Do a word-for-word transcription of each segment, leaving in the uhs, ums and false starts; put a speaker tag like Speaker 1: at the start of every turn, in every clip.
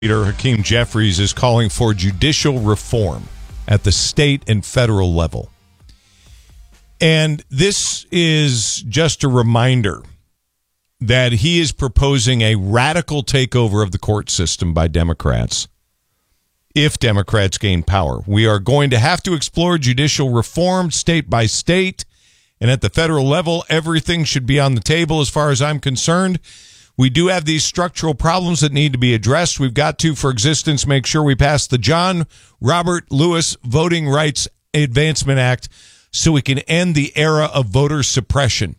Speaker 1: Leader Hakeem Jeffries is calling for judicial reform at the state and federal level. And this is just a reminder that he is proposing a radical takeover of the court system by Democrats if Democrats gain power. We are going to have to explore judicial reform state by state, and at the federal level, everything should be on the table as far as I'm concerned. We do have these structural problems that need to be addressed. We've got to, for existence, make sure we pass the John Robert Lewis Voting Rights Advancement Act so we can end the era of voter suppression.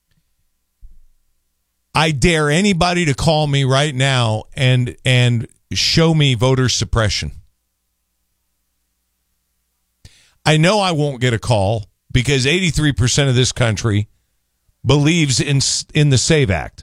Speaker 1: I dare anybody to call me right now and and show me voter suppression. I know I won't get a call because eighty-three percent of this country believes in in the SAVE Act.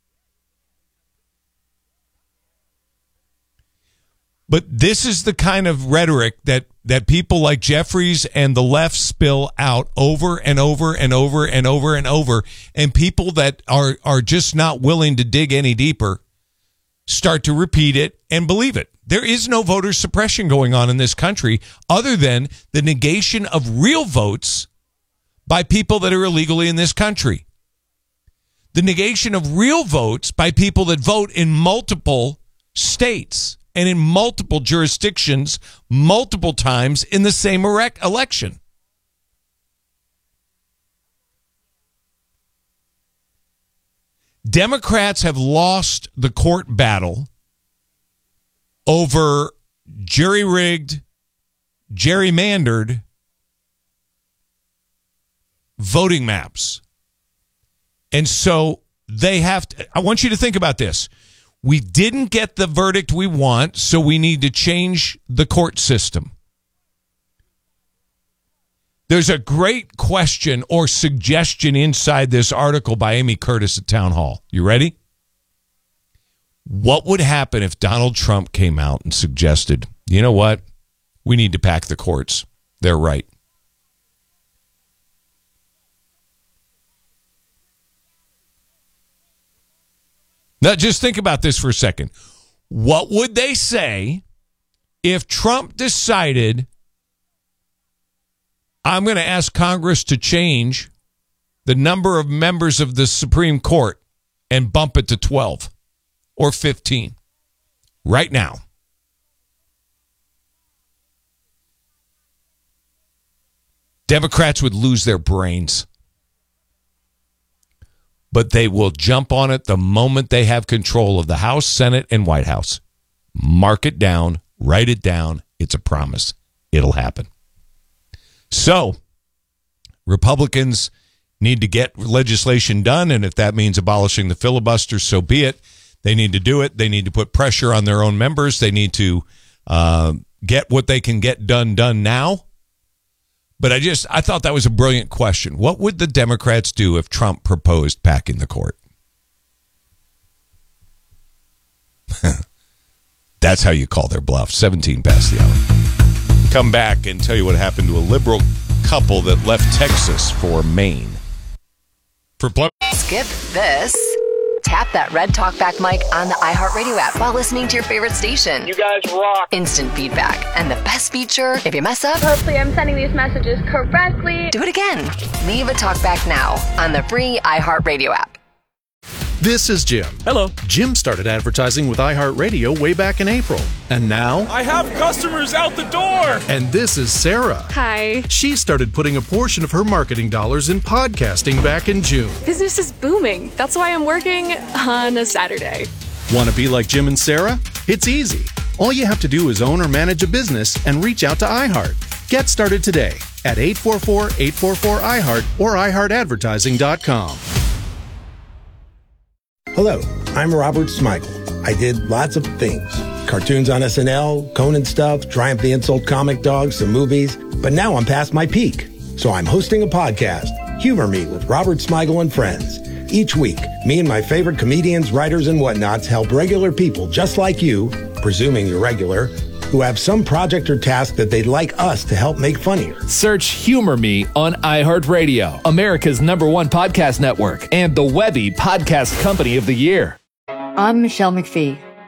Speaker 1: But this is the kind of rhetoric that, that people like Jeffries and the left spill out over and over and over and over and over. And people that are, are just not willing to dig any deeper start to repeat it and believe it. There is no voter suppression going on in this country other than the negation of real votes by people that are illegally in this country. The negation of real votes by people that vote in multiple states and in multiple jurisdictions, multiple times in the same erect election. Democrats have lost the court battle over jury-rigged, gerrymandered voting maps. And so they have to, I want you to think about this. We didn't get the verdict we want, so we need to change the court system. There's a great question or suggestion inside this article by Amy Curtis at Town Hall. You ready? What would happen if Donald Trump came out and suggested, you know what? We need to pack the courts. They're right. Now, just think about this for a second. What would they say if Trump decided, I'm going to ask Congress to change the number of members of the Supreme Court and bump it to twelve or fifteen right now? Democrats would lose their brains. But they will jump on it the moment they have control of the House, Senate, and White House. Mark it down, write it down. It's a promise. It'll happen. So, Republicans need to get legislation done, and if that means abolishing the filibuster, so be it. They need to do it. They need to put pressure on their own members. They need to uh, get what they can get done, done now. But I just, I thought that was a brilliant question. What would the Democrats do if Trump proposed packing the court? That's how you call their bluff. seventeen past the hour. Come back and tell you what happened to a liberal couple that left Texas for Maine. For pl-
Speaker 2: Skip this. Tap that red talkback mic on the iHeartRadio app while listening to your favorite station.
Speaker 3: You guys rock.
Speaker 2: Instant feedback. And the best feature, if you mess up,
Speaker 4: hopefully I'm sending these messages correctly.
Speaker 2: Do it again. Leave a talkback now on the free iHeartRadio app.
Speaker 5: This is Jim.
Speaker 3: Hello.
Speaker 5: Jim started advertising with iHeartRadio way back in April. And now...
Speaker 3: I have customers out the door!
Speaker 5: And this is Sarah.
Speaker 4: Hi.
Speaker 5: She started putting a portion of her marketing dollars in podcasting back in June.
Speaker 4: Business is booming. That's why I'm working on a Saturday.
Speaker 5: Want to be like Jim and Sarah? It's easy. All you have to do is own or manage a business and reach out to iHeart. Get started today at eight four four, eight four four, I heart or i heart advertising dot com.
Speaker 6: Hello, I'm Robert Smigel. I did lots of things. Cartoons on S N L, Conan stuff, Triumph the Insult comic dogs, some movies. But now I'm past my peak. So I'm hosting a podcast, Humor Me with Robert Smigel and Friends. Each week, me and my favorite comedians, writers, and whatnots help regular people just like you, presuming you're regular, who have some project or task that they'd like us to help make funnier.
Speaker 7: Search Humor Me on iHeartRadio, America's number one podcast network, and the Webby Podcast Company of the Year.
Speaker 8: I'm Michelle McPhee.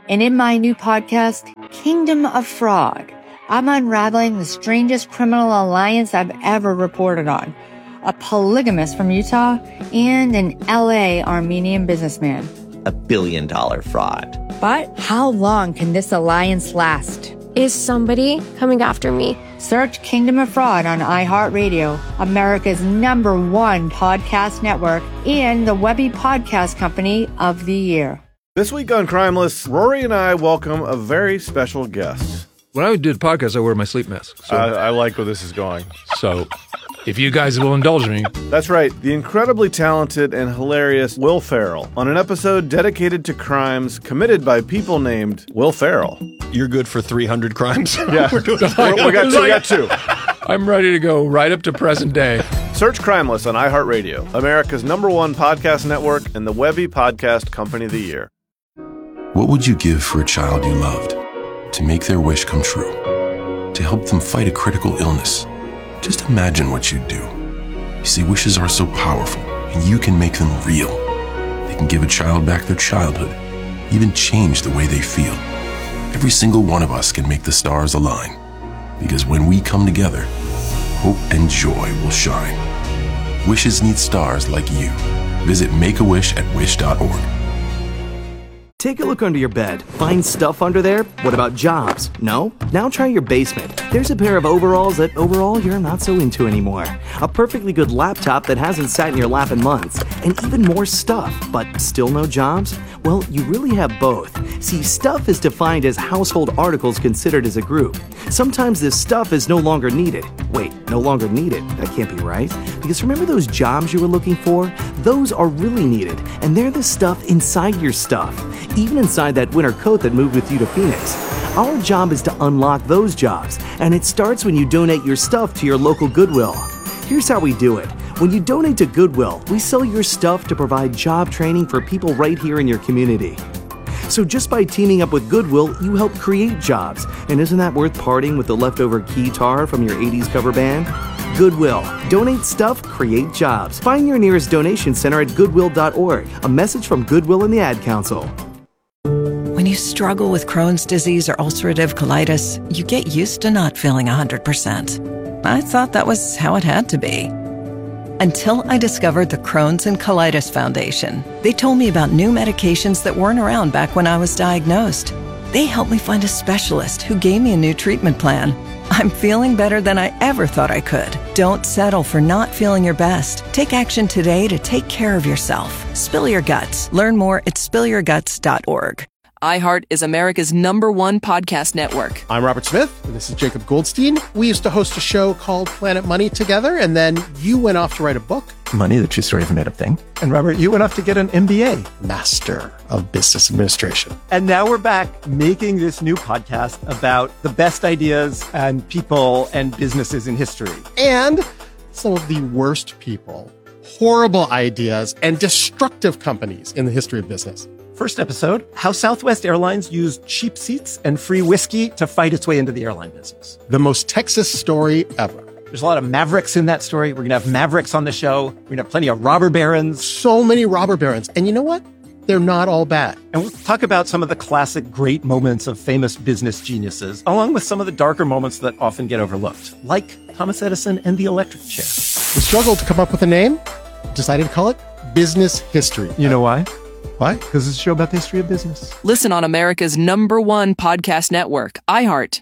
Speaker 8: And in my new podcast, Kingdom of Fraud, I'm unraveling the strangest criminal alliance I've ever reported on. A polygamist from Utah and an L A Armenian businessman.
Speaker 9: A billion dollar fraud.
Speaker 8: But how long can this alliance last?
Speaker 4: Is somebody coming after me?
Speaker 8: Search Kingdom of Fraud on iHeartRadio, America's number one podcast network, and the Webby Podcast Company of the Year.
Speaker 10: This week on Crimeless, Rory and I welcome a very special guest.
Speaker 11: When I do the podcast, I wear my sleep mask. So.
Speaker 10: I, I like where this is going.
Speaker 11: So, if you guys will indulge me.
Speaker 10: That's right, the incredibly talented and hilarious Will Ferrell on an episode dedicated to crimes committed by people named Will Ferrell.
Speaker 12: You're good for three hundred crimes?
Speaker 10: Yeah, we're doing we're, we, got two, we got two.
Speaker 11: I'm ready to go right up to present day.
Speaker 10: Search Crimeless on iHeartRadio, America's number one podcast network and the Webby Podcast Company of the Year.
Speaker 13: What would you give for a child you loved? To make their wish come true? To help them fight a critical illness? Just imagine what you'd do. You see, wishes are so powerful, and you can make them real. They can give a child back their childhood, even change the way they feel. Every single one of us can make the stars align. Because when we come together, hope and joy will shine. Wishes need stars like you. Visit Make a Wish at wish dot org.
Speaker 14: Take a look under your bed. Find stuff under there? What about jobs? No? Now try your basement. There's a pair of overalls that overall you're not so into anymore. A perfectly good laptop that hasn't sat in your lap in months. And even more stuff, but still no jobs? Well, you really have both. See, stuff is defined as household articles considered as a group. Sometimes this stuff is no longer needed. Wait, no longer needed? That can't be right. Because remember those jobs you were looking for? Those are really needed, and they're the stuff inside your stuff. Even inside that winter coat that moved with you to Phoenix. Our job is to unlock those jobs, and it starts when you donate your stuff to your local Goodwill. Here's how we do it. When you donate to Goodwill, we sell your stuff to provide job training for people right here in your community. So just by teaming up with Goodwill, you help create jobs. And isn't that worth parting with the leftover keytar from your eighties cover band? Goodwill. Donate stuff, create jobs. Find your nearest donation center at goodwill dot org. A message from Goodwill and the Ad Council.
Speaker 15: When you struggle with Crohn's disease or ulcerative colitis, you get used to not feeling one hundred percent. I thought that was how it had to be. Until I discovered the Crohn's and Colitis Foundation. They told me about new medications that weren't around back when I was diagnosed. They helped me find a specialist who gave me a new treatment plan. I'm feeling better than I ever thought I could. Don't settle for not feeling your best. Take action today to take care of yourself. Spill your guts. Learn more at spill your guts dot org.
Speaker 16: iHeart is America's number one podcast network.
Speaker 17: I'm Robert Smith, and this is Jacob Goldstein. We used to host a show called Planet Money together, and then you went off to write a book.
Speaker 18: Money, the true story of a made-up thing. And Robert, you went off to get an M B A.
Speaker 17: Master of Business Administration.
Speaker 18: And now we're back making this new podcast about the best ideas and people and businesses in history.
Speaker 17: And some of the worst people, horrible ideas, and destructive companies in the history of business.
Speaker 18: First episode, how Southwest Airlines used cheap seats and free whiskey to fight its way into the airline business.
Speaker 17: The most Texas story ever.
Speaker 18: There's a lot of mavericks in that story. We're going to have mavericks on the show. We're going to have plenty of robber barons.
Speaker 17: So many robber barons. And you know what? They're not all bad.
Speaker 18: And we'll talk about some of the classic great moments of famous business geniuses, along with some of the darker moments that often get overlooked, like Thomas Edison and the electric chair.
Speaker 17: We struggled to come up with a name, decided to call it Business History.
Speaker 18: You know why?
Speaker 17: Why?
Speaker 18: Because it's a show about the history of business.
Speaker 16: Listen on America's number one podcast network, iHeart.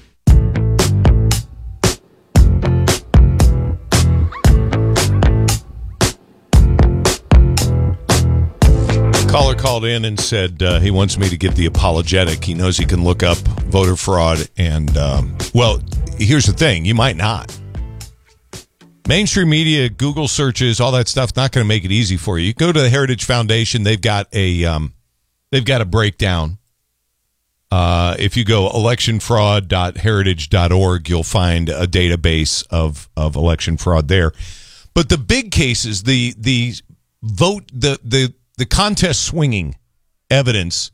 Speaker 1: Caller called in and said uh, he wants me to get the apologetic. He knows he can look up voter fraud. And, um, well, here's the thing. You might not. Mainstream media, Google searches, all that stuff, not going to make it easy for you. You go to the Heritage Foundation. They've got a um, they've got a breakdown. Uh, if you go election fraud dot heritage dot org, you'll find a database of, of election fraud there. But the big cases, the the vote, the the the contest swinging evidence,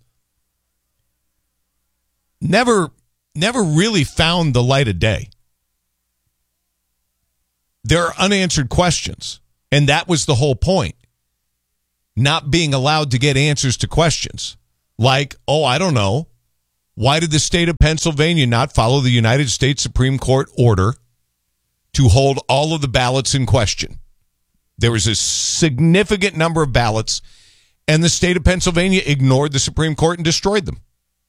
Speaker 1: never never really found the light of day. There are unanswered questions, and that was the whole point. Not being allowed to get answers to questions. Like, oh, I don't know. Why did the state of Pennsylvania not follow the United States Supreme Court order to hold all of the ballots in question? There was a significant number of ballots, and the state of Pennsylvania ignored the Supreme Court and destroyed them.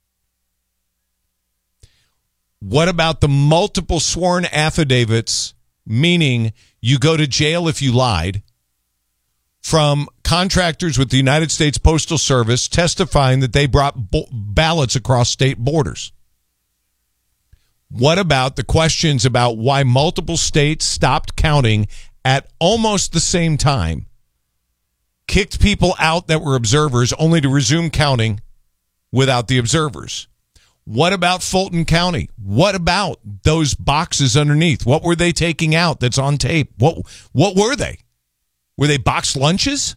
Speaker 1: What about the multiple sworn affidavits, meaning you go to jail if you lied, from contractors with the United States Postal Service testifying that they brought bo- ballots across state borders? What about the questions about why multiple states stopped counting at almost the same time, kicked people out that were observers only to resume counting without the observers? What about Fulton County? What about those boxes underneath? What were they taking out that's on tape? What what were they? Were they boxed lunches?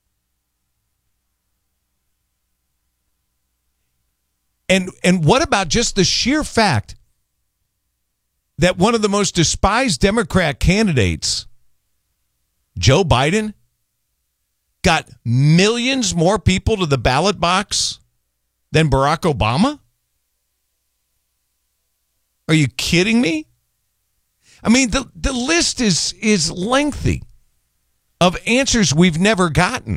Speaker 1: And and what about just the sheer fact that one of the most despised Democrat candidates, Joe Biden, got millions more people to the ballot box than Barack Obama? Are you kidding me? I mean, the, the list is is lengthy of answers we've never gotten.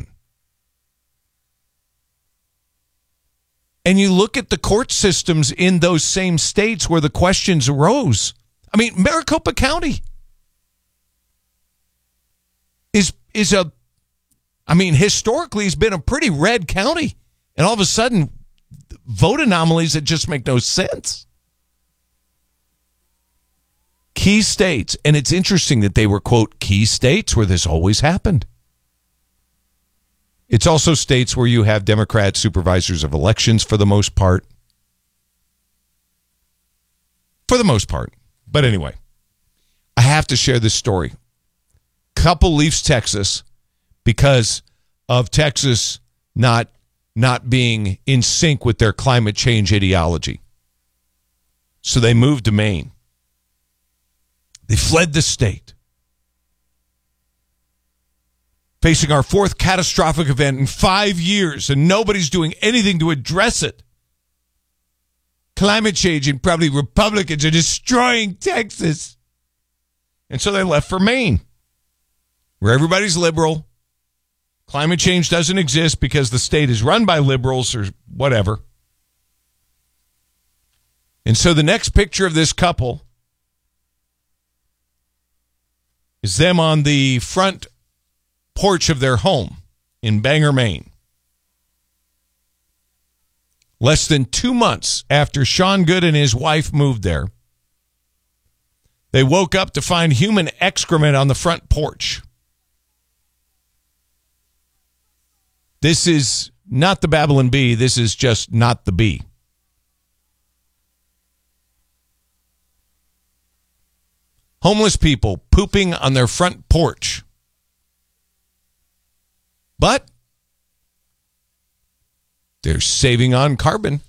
Speaker 1: And you look at the court systems in those same states where the questions arose. I mean, Maricopa County is is a, I mean, historically has been a pretty red county. And all of a sudden, vote anomalies that just make no sense. Key states, and it's interesting that they were, quote, key states where this always happened. It's also states where you have Democrat supervisors of elections for the most part. For the most part. But anyway, I have to share this story. Couple leaves Texas because of Texas not, not being in sync with their climate change ideology. So they moved to Maine. They fled the state. Facing our fourth catastrophic event in five years, and nobody's doing anything to address it. Climate change and probably Republicans are destroying Texas. And so they left for Maine, where everybody's liberal. Climate change doesn't exist because the state is run by liberals or whatever. And so the next picture of this couple is them on the front porch of their home in Bangor, Maine. Less than two months after Sean Good and his wife moved there, they woke up to find human excrement on the front porch. This is not the Babylon Bee. This is just not the bee. Homeless people pooping on their front porch. But they're saving on carbon.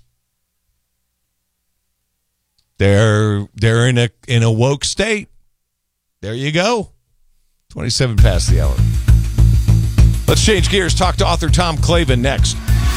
Speaker 1: They're they're in a in a woke state. There you go. twenty-seven past the hour. Let's change gears. Talk to author Tom Clavin next.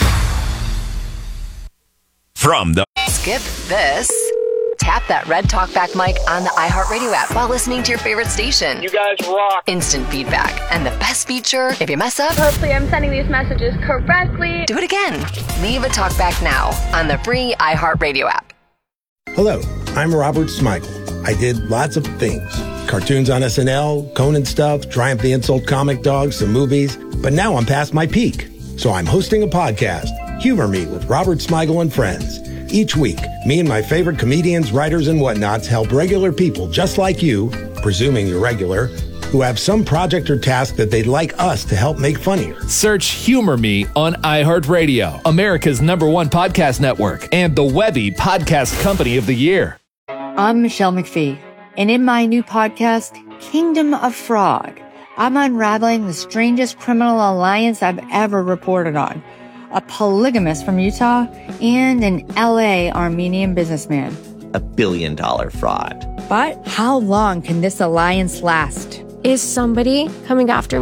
Speaker 2: From the Skip this. Tap that red talkback mic on the iHeartRadio app while listening to your favorite station.
Speaker 3: You guys rock.
Speaker 2: Instant feedback. And the best feature, if you mess up,
Speaker 4: hopefully I'm sending these messages correctly.
Speaker 2: Do it again. Leave a talkback now on the free iHeartRadio app.
Speaker 6: Hello, I'm Robert Smigel. I did lots of things. Cartoons on S N L, Conan stuff, Triumph the Insult comic dogs, some movies. But now I'm past my peak. So I'm hosting a podcast, Humor Me with Robert Smigel and Friends. Each week, me and my favorite comedians, writers, and whatnots help regular people just like you, presuming you're regular, who have some project or task that they'd like us to help make funnier.
Speaker 7: Search Humor Me on iHeartRadio, America's number one podcast network, and the Webby Podcast Company of the Year.
Speaker 8: I'm Michelle McPhee, and in my new podcast, Kingdom of Frog, I'm unraveling the strangest criminal alliance I've ever reported on. A polygamist from Utah, and an L A Armenian businessman.
Speaker 9: A billion dollar fraud.
Speaker 8: But how long can this alliance last?
Speaker 4: Is somebody coming after me?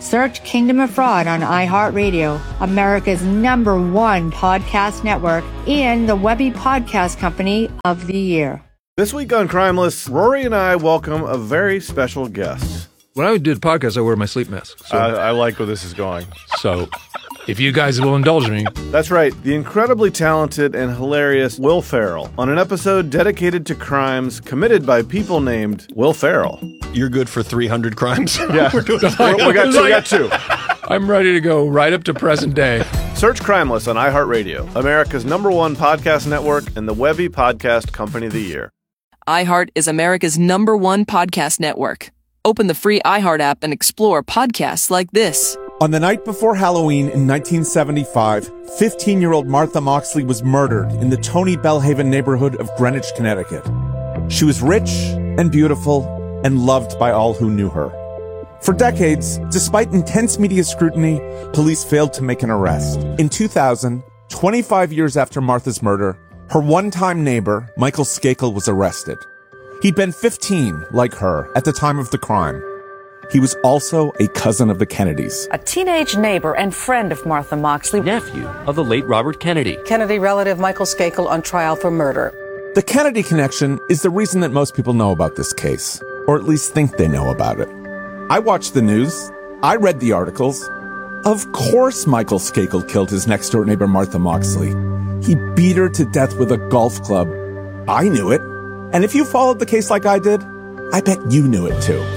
Speaker 8: Search Kingdom of Fraud on iHeartRadio, America's number one podcast network, and the Webby Podcast Company of the Year.
Speaker 10: This week on Crimeless, Rory and I welcome a very special guest.
Speaker 11: When I do the podcast, I wear my sleep mask. So,
Speaker 10: I, I like where this is going.
Speaker 11: So, if you guys will indulge me.
Speaker 10: That's right, the incredibly talented and hilarious Will Ferrell on an episode dedicated to crimes committed by people named Will Ferrell.
Speaker 12: You're good for three hundred crimes?
Speaker 10: Yeah,
Speaker 11: We're doing
Speaker 10: we got two. We got two.
Speaker 11: I'm ready to go right up to present day.
Speaker 10: Search Crimeless on iHeartRadio, America's number one podcast network and the Webby Podcast Company of the Year.
Speaker 16: iHeart is America's number one podcast network. Open the free iHeart app and explore podcasts like this.
Speaker 19: On the night before Halloween in nineteen seventy-five, fifteen-year-old Martha Moxley was murdered in the Tony Bellhaven neighborhood of Greenwich, Connecticut. She was rich and beautiful and loved by all who knew her. For decades, despite intense media scrutiny, police failed to make an arrest. In two thousand, twenty-five years after Martha's murder, her one-time neighbor, Michael Skakel, was arrested. He'd been fifteen, like her, at the time of the crime. He was also a cousin of the Kennedys.
Speaker 20: A teenage neighbor and friend of Martha Moxley.
Speaker 21: Nephew of the late Robert Kennedy.
Speaker 20: Kennedy relative Michael Skakel on trial for murder.
Speaker 19: The Kennedy connection is the reason that most people know about this case, or at least think they know about it. I watched the news. I read the articles. Of course Michael Skakel killed his next-door neighbor Martha Moxley. He beat her to death with a golf club. I knew it. And if you followed the case like I did, I bet you knew it too.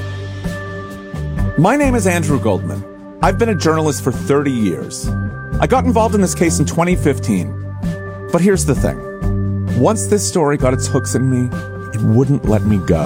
Speaker 19: My name is Andrew Goldman. I've been a journalist for thirty years. I got involved in this case in twenty fifteen. But here's the thing. Once this story got its hooks in me, it wouldn't let me go.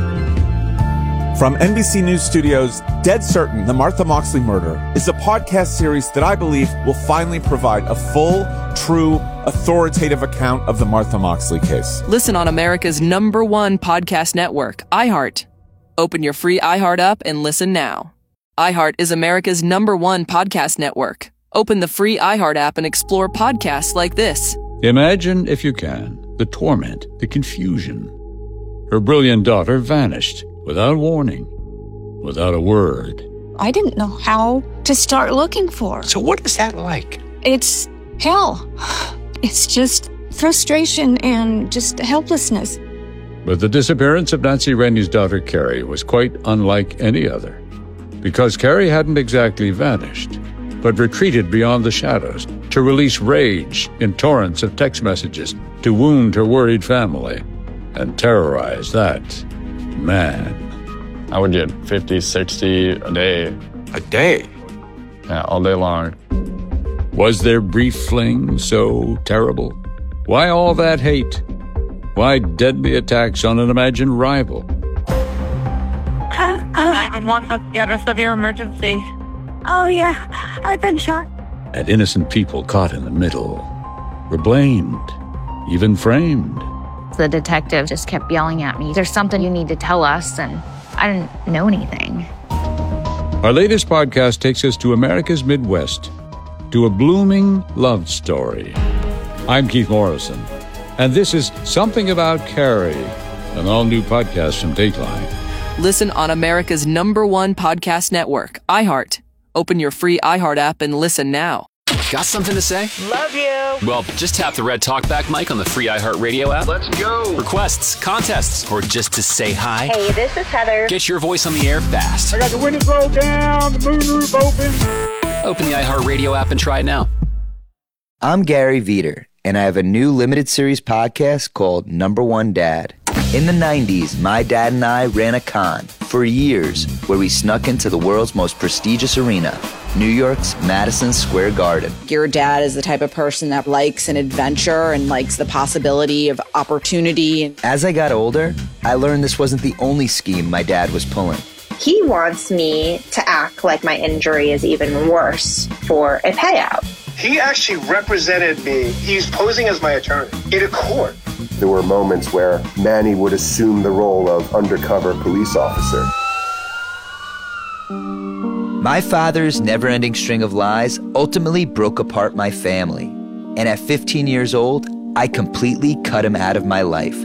Speaker 19: From N B C News Studios, Dead Certain, The Martha Moxley Murder is a podcast series that I believe will finally provide a full, true, authoritative account of the Martha Moxley case.
Speaker 16: Listen on America's number one podcast network, iHeart. Open your free iHeart app and listen now. iHeart is America's number one podcast network. Open the free iHeart app and explore podcasts like this.
Speaker 22: Imagine, if you can, the torment, the confusion. Her brilliant daughter vanished without warning, without a word.
Speaker 23: I didn't know how to start looking for her.
Speaker 21: So what is that like?
Speaker 23: It's hell. It's just frustration and just helplessness.
Speaker 22: But the disappearance of Nancy Rennie's daughter, Carrie, was quite unlike any other. Because Carrie hadn't exactly vanished, but retreated beyond the shadows to release rage in torrents of text messages to wound her worried family and terrorize that man.
Speaker 24: I would get fifty, sixty a day.
Speaker 22: A day?
Speaker 24: Yeah, all day long.
Speaker 22: Was their brief fling so terrible? Why all that hate? Why deadly attacks on an imagined rival?
Speaker 23: nine one one, what's the address of your emergency? Oh, yeah, I've been shot.
Speaker 22: And innocent people caught in the middle were blamed, even framed.
Speaker 25: The detective just kept yelling at me, "There's something you need to tell us," and I didn't know anything.
Speaker 22: Our latest podcast takes us to America's Midwest, to a blooming love story. I'm Keith Morrison. And this is Something About Carrie, an all-new podcast from Dateline.
Speaker 16: Listen on America's number one podcast network, iHeart. Open your free iHeart app and listen now.
Speaker 26: Got something to say?
Speaker 23: Love you.
Speaker 26: Well, just tap the red talkback mic on the free iHeartRadio app.
Speaker 3: Let's go.
Speaker 26: Requests, contests, or just to say hi.
Speaker 23: Hey, this is Heather.
Speaker 26: Get your voice on the air fast.
Speaker 3: I got the windows rolled down, the moonroof open.
Speaker 26: Open the iHeartRadio app and try it now.
Speaker 27: I'm Gary Veter, and I have a new limited series podcast called Number One Dad. In the nineties, my dad and I ran a con for years where we snuck into the world's most prestigious arena, New York's Madison Square Garden.
Speaker 28: Your dad is the type of person that likes an adventure and likes the possibility of opportunity.
Speaker 27: As I got older, I learned this wasn't the only scheme my dad was pulling.
Speaker 29: He wants me to act like my injury is even worse for a payout.
Speaker 30: He actually represented me. He's posing as my attorney in a court.
Speaker 31: There were moments where Manny would assume the role of undercover police officer.
Speaker 27: My father's never-ending string of lies ultimately broke apart my family. And at fifteen years old, I completely cut him out of my life.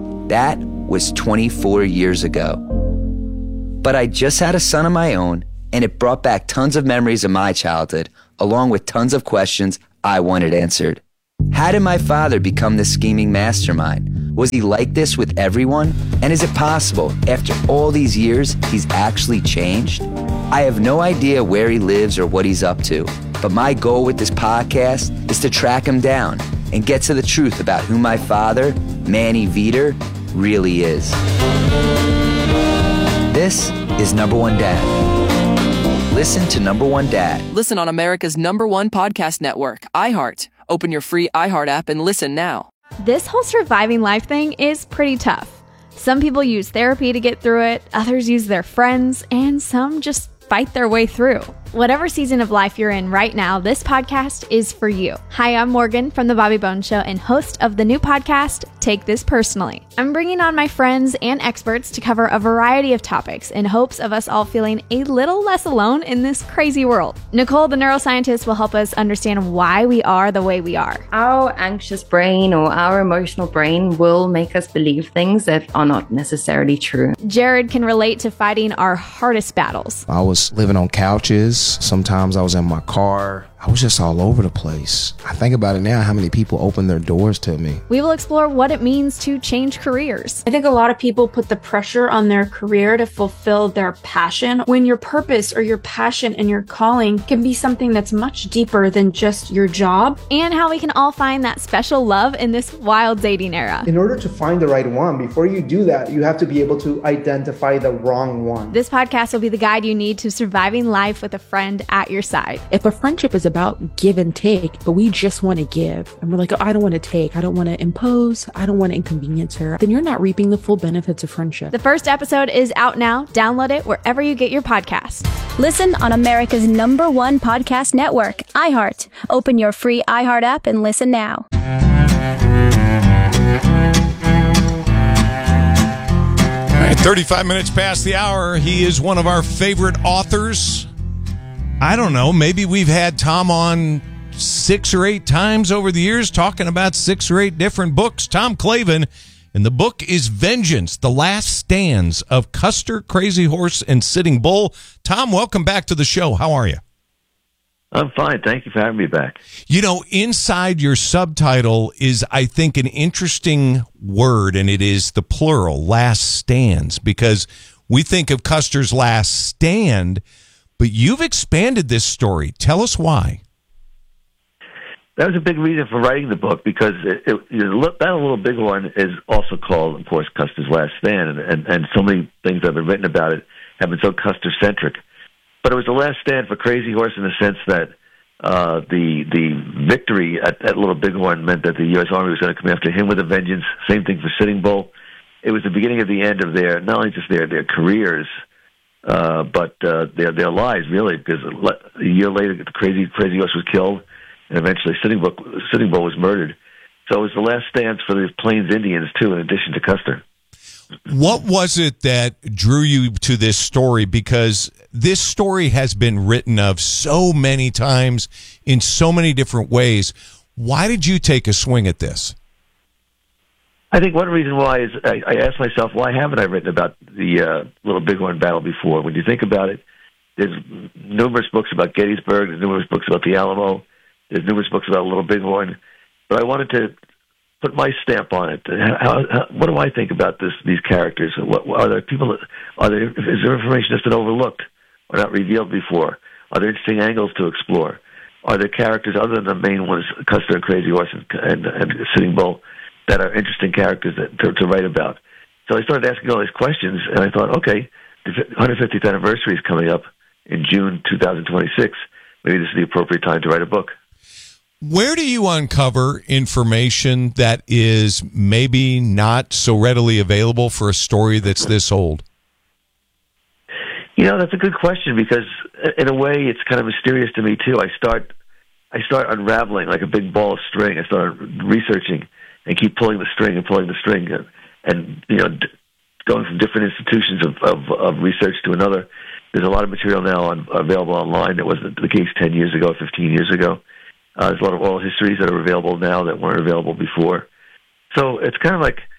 Speaker 27: That was twenty-four years ago. But I just had a son of my own, and it brought back tons of memories of my childhood, along with tons of questions I wanted answered. How did my father become this scheming mastermind? Was he like this with everyone? And is it possible, after all these years, he's actually changed? I have no idea where he lives or what he's up to, but my goal with this podcast is to track him down and get to the truth about who my father, Manny Veter, really is. This is Number One Dad. Listen to Number One Dad.
Speaker 16: Listen on America's number one podcast network, iHeart. Open your free iHeart app and listen now.
Speaker 1: This whole surviving life thing is pretty tough. Some people use therapy to get through it, others use their friends, and some just fight their way through. Whatever season of life you're in right now, this podcast is for you. Hi, I'm Morgan from The Bobby Bones Show and host of the new podcast, Take This Personally. I'm bringing on my friends and experts to cover a variety of topics in hopes of us all feeling a little less alone in this crazy world. Nicole, the neuroscientist, will help us understand why we are the way we are.
Speaker 2: Our anxious brain or our emotional brain will make us believe things that are not necessarily true.
Speaker 1: Jared can relate to fighting our hardest battles.
Speaker 5: I was living on couches. Sometimes I was in my car. I was just all over the place. I think about it now, how many people opened their doors to me.
Speaker 1: We will explore what it means to change careers.
Speaker 6: I think a lot of people put the pressure on their career to fulfill their passion, when your purpose or your passion and your calling can be something that's much deeper than just your job.
Speaker 1: And how we can all find that special love in this wild dating era.
Speaker 7: In order to find the right one, before you do that, you have to be able to identify the wrong one.
Speaker 1: This podcast will be the guide you need to surviving life with a friend at your side.
Speaker 9: If a friendship is about give and take, but we just want to give, and we're like, oh, I don't want to take, I don't want to impose, I don't want to inconvenience her, then you're not reaping the full benefits of friendship.
Speaker 1: The first episode is out now. Download it wherever you get your podcast.
Speaker 13: Listen on America's number one podcast network, iHeart. Open your free iHeart app and listen now.
Speaker 14: All right, thirty-five minutes past the hour. He is one of our favorite authors. I don't know, maybe we've had Tom on six or eight times over the years talking about six or eight different books. Tom Clavin, and the book is Vengeance, The Last Stands of Custer, Crazy Horse, and Sitting Bull. Tom, welcome back to the show. How are you?
Speaker 15: I'm fine. Thank you for having me back.
Speaker 14: You know, inside your subtitle is, I think, an interesting word, and it is the plural, last stands, because we think of Custer's last stand, but you've expanded this story. Tell us why.
Speaker 15: That was a big reason for writing the book, because it, it, you know, that little big one is also called, of course, Custer's Last Stand, and, and, and so many things that have been written about it have been so Custer-centric. But it was the last stand for Crazy Horse in the sense that uh, the the victory at that Little Bighorn meant that the U S Army was going to come after him with a vengeance. Same thing for Sitting Bull. It was the beginning of the end of their, not only just their, their careers, uh, but uh, their their lives, really, because a year later, the Crazy Crazy Horse was killed, and eventually Sitting Bull, Sitting Bull was murdered. So it was the last stands for the Plains Indians, too, in addition to Custer.
Speaker 14: What was it that drew you to this story? Because this story has been written of so many times in so many different ways. Why did you take a swing at this?
Speaker 15: I think one reason why is I, I asked myself, why haven't I written about the uh, Little Bighorn battle before? When you think about it, there's numerous books about Gettysburg, there's numerous books about the Alamo, there's numerous books about Little Bighorn, but I wanted to put my stamp on it. How, how, what do I think about this? These characters? What, are there people? That, are there is there information that's been overlooked or not revealed before? Are there interesting angles to explore? Are there characters other than the main ones, Custer and Crazy Horse and, and, and Sitting Bull, that are interesting characters that, to, to write about? So I started asking all these questions, and I thought, okay, the one hundred fiftieth anniversary is coming up in June two thousand twenty-six. Maybe this is the appropriate time to write a book.
Speaker 14: Where do you uncover information that is maybe not so readily available for a story that's this old?
Speaker 15: You know, that's a good question, because in a way it's kind of mysterious to me too. I start I start unraveling like a big ball of string. I start researching and keep pulling the string and pulling the string and, and you know, d- going from different institutions of, of, of research to another. There's a lot of material now on, available online that wasn't the case ten years ago, fifteen years ago. Uh, there's a lot of oral histories that are available now that weren't available before. So it's kind of like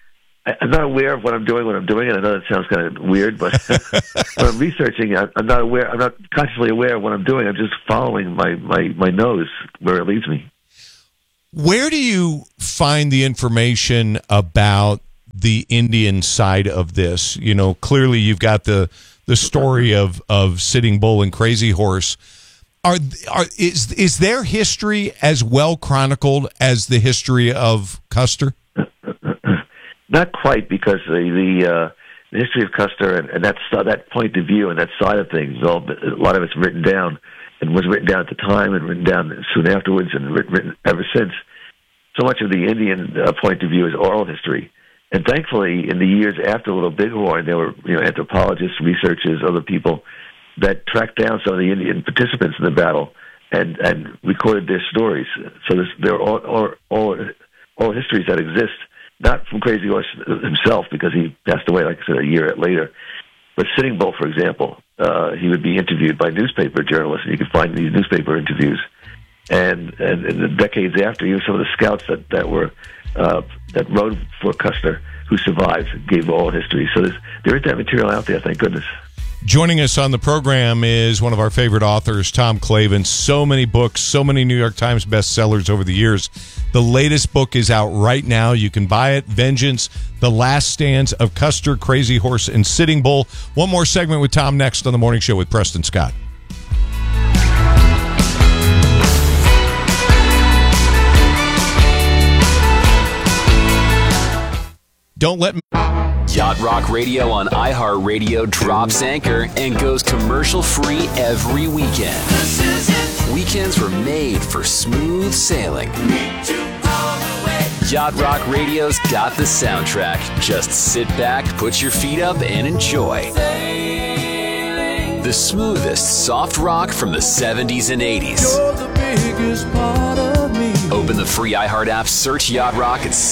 Speaker 15: I, I'm not aware of what I'm doing when I'm doing it. I know that sounds kind of weird, but when I'm researching, I, I'm not aware. I'm not consciously aware of what I'm doing. I'm just following my, my, my nose where it leads me.
Speaker 14: Where do you find the information about the Indian side of this? You know, clearly you've got the the story of, of Sitting Bull and Crazy Horse. Are are is is their history as well chronicled as the history of Custer?
Speaker 15: Not quite, because the the, uh, the history of Custer and, and that that point of view and that side of things, all, a lot of it's written down and was written down at the time and written down soon afterwards and written, written ever since. So much of the Indian uh, point of view is oral history. And thankfully, in the years after Little Bighorn, there were you know anthropologists, researchers, other people that tracked down some of the Indian participants in the battle and, and recorded their stories. So this, there are all, all, all, all histories that exist, not from Crazy Horse himself, because he passed away, like I said, a year later. But Sitting Bull, for example, uh, he would be interviewed by newspaper journalists, and you can find these newspaper interviews. And, and in the decades after, even some of the scouts that, that were uh, that rode for Custer who survived gave oral history. So there's, there is that material out there, thank goodness.
Speaker 14: Joining us on the program is one of our favorite authors, Tom Clavin. So many books, so many New York Times bestsellers over the years. The latest book is out right now. You can buy it, Vengeance, The Last Stands of Custer, Crazy Horse, and Sitting Bull. One more segment with Tom next on The Morning Show with Preston Scott. Don't let me...
Speaker 26: Yacht Rock Radio on iHeartRadio drops anchor and goes commercial-free every weekend. Weekends were made for smooth sailing. Yacht Rock Radio's got the soundtrack. Just sit back, put your feet up, and enjoy. The smoothest soft rock from the seventies and eighties. Open the free iHeart app, search Yacht Rock, and